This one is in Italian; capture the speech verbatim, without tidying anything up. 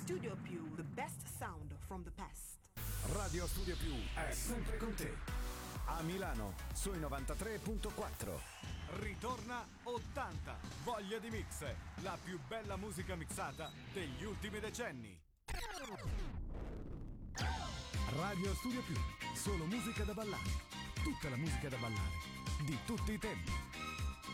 Studio Più, the best sound from the past. Radio Studio Più è sempre con te. A Milano, sui novantatré virgola quattro. Ritorna ottanta, voglia di mix, la più bella musica mixata degli ultimi decenni. Radio Studio Più, solo musica da ballare. Tutta la musica da ballare, di tutti i tempi.